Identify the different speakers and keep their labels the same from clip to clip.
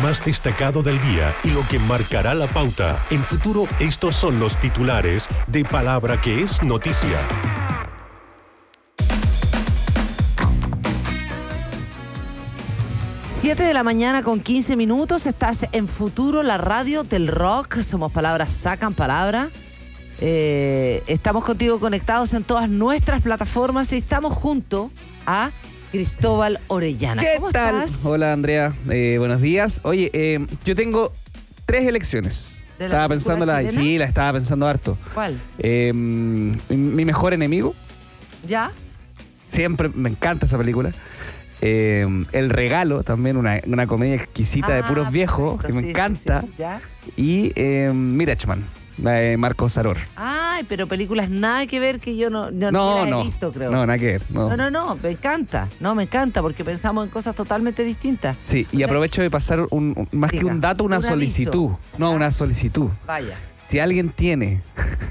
Speaker 1: más destacado del día y lo que marcará la pauta. En Futuro, estos son los titulares de Palabra que es noticia.
Speaker 2: Siete de la mañana con 15 minutos. Estás en Futuro, la radio del rock. Somos Palabras Sacan Palabra. Estamos contigo conectados en todas nuestras plataformas y estamos junto a Cristóbal Orellana.
Speaker 3: ¿Qué
Speaker 2: ¿Cómo
Speaker 3: tal?
Speaker 2: estás?
Speaker 3: Hola, Andrea. Buenos días. Oye, yo tengo 3 elecciones.
Speaker 2: ¿De la
Speaker 3: Estaba
Speaker 2: película
Speaker 3: pensando
Speaker 2: chilena?
Speaker 3: Sí, la estaba pensando harto.
Speaker 2: ¿Cuál?
Speaker 3: Mi mejor enemigo.
Speaker 2: ¿Ya?
Speaker 3: Siempre me encanta esa película. El Regalo, también una comedia exquisita de puros viejos,
Speaker 2: perfecto,
Speaker 3: que me
Speaker 2: sí,
Speaker 3: encanta.
Speaker 2: sí, sí. ¿Ya?
Speaker 3: Y Mirachman, la de Marco Saror.
Speaker 2: Ay, pero películas nada que ver que yo no las he visto, creo.
Speaker 3: No, nada que ver.
Speaker 2: No, me encanta. No, me encanta porque pensamos en cosas totalmente distintas.
Speaker 3: Sí,
Speaker 2: O
Speaker 3: y
Speaker 2: sea,
Speaker 3: aprovecho de pasar más que un dato, una
Speaker 2: un
Speaker 3: solicitud.
Speaker 2: aviso.
Speaker 3: No, una solicitud.
Speaker 2: Vaya.
Speaker 3: Si alguien tiene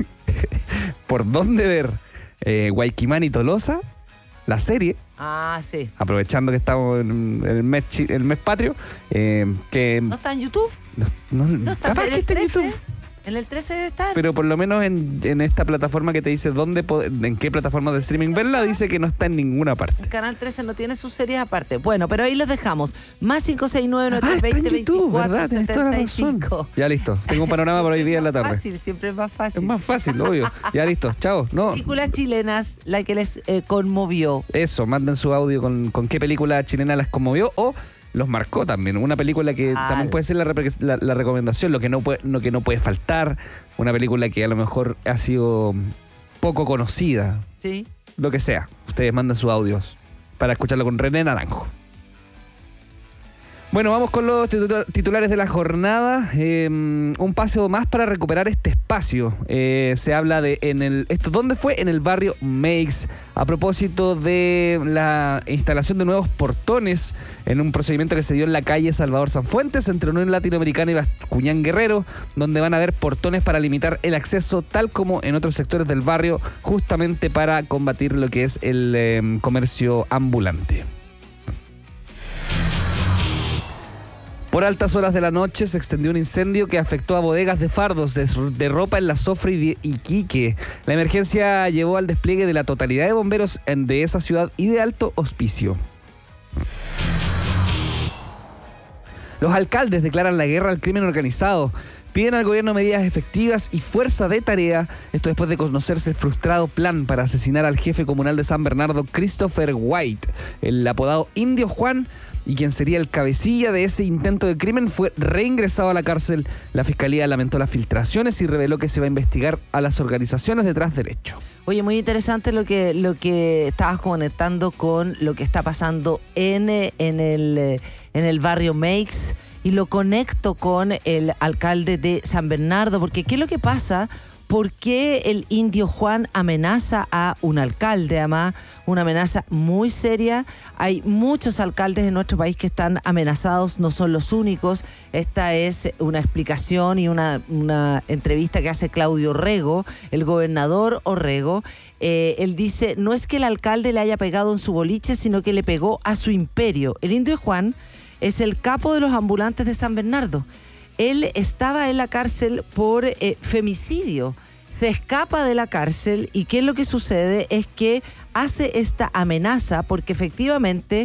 Speaker 3: por dónde ver Guayquimán y Tolosa, la serie,
Speaker 2: Ah, sí.
Speaker 3: aprovechando que estamos en el mes patrio, que
Speaker 2: ¿No está en YouTube? ¿No está
Speaker 3: capaz
Speaker 2: en
Speaker 3: que
Speaker 2: el
Speaker 3: esté en
Speaker 2: 13?
Speaker 3: YouTube,
Speaker 2: ¿En el 13 debe estar?
Speaker 3: pero por lo menos en esta plataforma que te dice en qué plataforma de streaming verla, dice que no está en ninguna parte.
Speaker 2: El Canal 13 no tiene sus series aparte. Bueno, pero ahí los dejamos. Más
Speaker 3: Está
Speaker 2: 569-920-2475.
Speaker 3: en YouTube, ¿verdad? Tienes toda la razón. Ya listo, tengo un panorama para hoy día en la tarde.
Speaker 2: Fácil, siempre es más fácil.
Speaker 3: Es más fácil, obvio. Ya listo, chao. No,
Speaker 2: Películas chilenas, la que les conmovió.
Speaker 3: eso, manden su audio con qué película chilena las conmovió o los marcó también. Una película que también puede ser la recomendación, lo que no puede faltar. Una película que a lo mejor ha sido poco conocida.
Speaker 2: Sí.
Speaker 3: Lo que sea. Ustedes mandan sus audios para escucharlo con René Naranjo. Bueno, vamos con los titulares de la jornada. Un paseo más para recuperar este espacio. Se habla de ¿dónde fue? En el barrio Meix. A propósito de la instalación de nuevos portones en un procedimiento que se dio en la calle Salvador Sanfuentes, entre Unión Latinoamericana y Bascuñán Guerrero, donde van a haber portones para limitar el acceso, tal como en otros sectores del barrio, justamente para combatir lo que es el comercio ambulante. Por altas horas de la noche se extendió un incendio que afectó a bodegas de fardos de ropa en La Sofra y Iquique. La emergencia llevó al despliegue de la totalidad de bomberos de esa ciudad y de alto hospicio. Los alcaldes declaran la guerra al crimen organizado. Piden al gobierno medidas efectivas y fuerza de tarea, esto después de conocerse el frustrado plan para asesinar al jefe comunal de San Bernardo, Christopher White, el apodado Indio Juan, y quien sería el cabecilla de ese intento de crimen, fue reingresado a la cárcel. La fiscalía lamentó las filtraciones y reveló que se va a investigar a las organizaciones detrás del hecho.
Speaker 2: Oye, muy interesante lo que estabas conectando con lo que está pasando en el barrio Meix, y lo conecto con el alcalde de San Bernardo, porque ¿qué es lo que pasa? ¿Por qué el Indio Juan amenaza a un alcalde? Además, una amenaza muy seria. Hay muchos alcaldes en nuestro país que están amenazados, no son los únicos. Esta es una explicación y una entrevista que hace Claudio Orrego, el gobernador Orrego. Él dice, no es que el alcalde le haya pegado en su boliche, sino que le pegó a su imperio. El Indio Juan es el capo de los ambulantes de San Bernardo. Él estaba en la cárcel por femicidio. Se escapa de la cárcel y ¿qué es lo que sucede? Es que hace esta amenaza porque efectivamente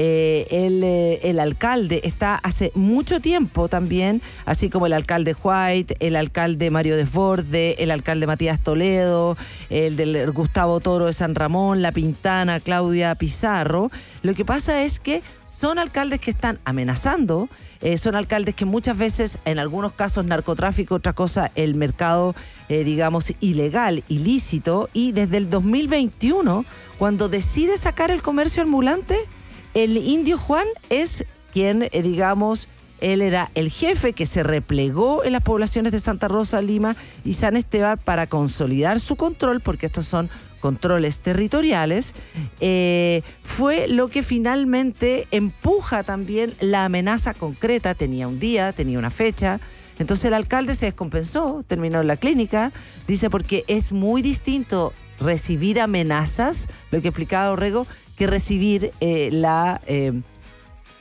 Speaker 2: el alcalde está hace mucho tiempo también, así como el alcalde White, el alcalde Mario Desborde, el alcalde Matías Toledo, el del Gustavo Toro de San Ramón, La Pintana, Claudia Pizarro. Lo que pasa es que son alcaldes que están amenazando, son alcaldes que muchas veces, en algunos casos narcotráfico, otra cosa el mercado, digamos, ilegal, ilícito, y desde el 2021, cuando decide sacar el comercio ambulante, el Indio Juan es quien, digamos, él era el jefe que se replegó en las poblaciones de Santa Rosa, Lima y San Esteban para consolidar su control, porque estos son controles territoriales, fue lo que finalmente empuja también la amenaza concreta. Tenía un día, tenía una fecha. Entonces el alcalde se descompensó, terminó en la clínica, dice, porque es muy distinto recibir amenazas, lo que explicaba Orrego, que recibir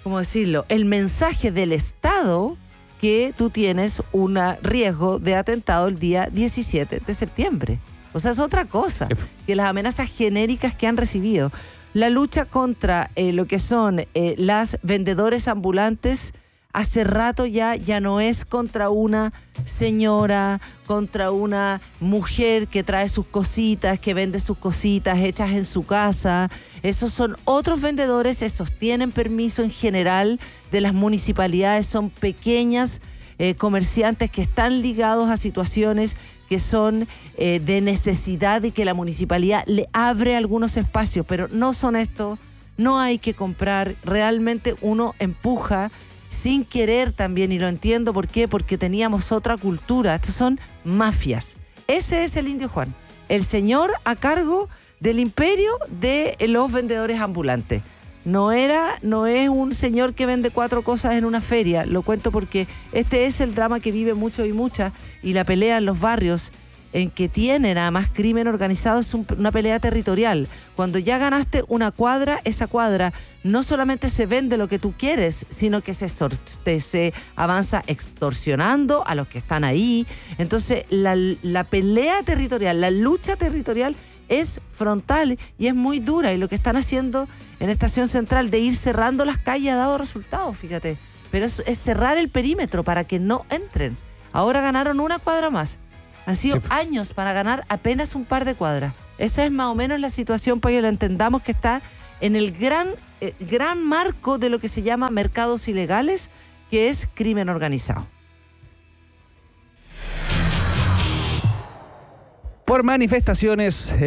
Speaker 2: ¿cómo decirlo?, el mensaje del Estado que tú tienes un riesgo de atentado el día 17 de septiembre. O sea, es otra cosa que las amenazas genéricas que han recibido. La lucha contra lo que son las vendedores ambulantes hace rato ya no es contra una señora, contra una mujer que trae sus cositas, que vende sus cositas hechas en su casa. Esos son otros vendedores, esos tienen permiso en general de las municipalidades, son pequeñas comerciantes que están ligados a situaciones que son de necesidad y que la municipalidad le abre algunos espacios, pero no son estos, no hay que comprar, realmente uno empuja sin querer también, y lo entiendo por qué, porque teníamos otra cultura. Estos son mafias. Ese es el Indio Juan, el señor a cargo del imperio de los vendedores ambulantes. No es un señor que vende 4 cosas en una feria. Lo cuento porque este es el drama que vive muchos y muchas, y la pelea en los barrios en que tienen además crimen organizado es una pelea territorial. Cuando ya ganaste una cuadra, esa cuadra no solamente se vende lo que tú quieres, sino que se avanza extorsionando a los que están ahí. Entonces la pelea territorial, la lucha territorial es frontal y es muy dura, y lo que están haciendo en Estación Central de ir cerrando las calles ha dado resultados, fíjate, pero es cerrar el perímetro para que no entren. Ahora ganaron una cuadra más. Han sido años para ganar apenas un par de cuadras. Esa es más o menos la situación para que la entendamos, que está en el gran marco de lo que se llama mercados ilegales, que es crimen organizado.
Speaker 3: Por manifestaciones